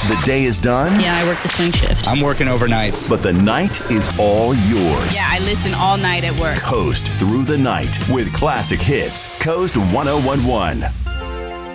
The day is done. Yeah, I work the swing shift. I'm working overnights. But the night is all yours. Yeah, I listen all night at work. Coast through the night with classic hits. Coast 1011.